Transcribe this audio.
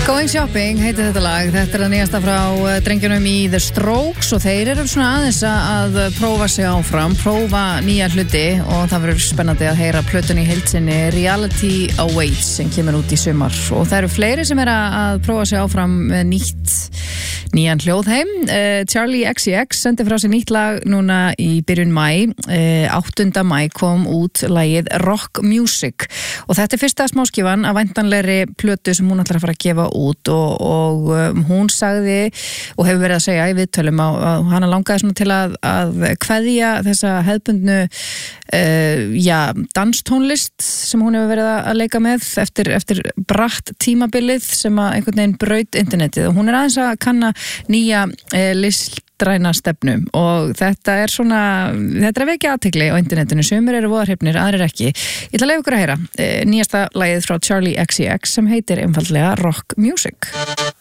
Going Shopping heitir þetta lag. Þetta það nýjasta frá drengjunum í The Strokes og þeir eru svona aðeins að prófa sig áfram, prófa nýja hluti og það verður spennandi að heyra plötun í heild sinni Reality Awaits sem kemur út í sumar og það eru fleiri sem eru að prófa sig áfram með nýjan hljóðheim. Charlie XCX sendi frá sig nýtt lag núna í byrjun maí. 8. maí kom út lagið Rock Music og þetta er fyrsta smáskífan af væntanlegri plötu sem hún ætlar að fara að gefa út og hún sagði og hefur verið að segja í viðtölum að hana langaði svona til að kveðja þessa hefðbundnu danstónlist sem hún hefur verið að leika með eftir bratt tímabilið sem að einhvern veginn braut internetið og hún er aðeins að kanna nýja listræna stefnu og þetta er að vekja athygli á internetinu, sumir eru voða hrifnir, aðrir ekki. Ég ætla að leyfa ykkur að heyra nýjasta lagið frá Charlie XCX sem heitir einfaldlega Rock Music.